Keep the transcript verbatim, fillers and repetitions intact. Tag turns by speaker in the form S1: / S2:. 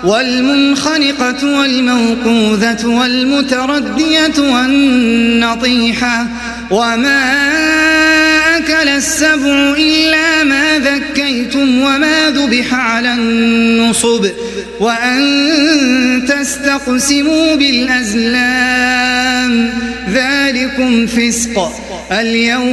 S1: والمنخنقة والموقوذة والمتردية والنطيحة وما أكل السبع إلا ما ذكيتم وما ذبح على النصب وأن تستقسموا بالأزلام ذلكم فسق. اليوم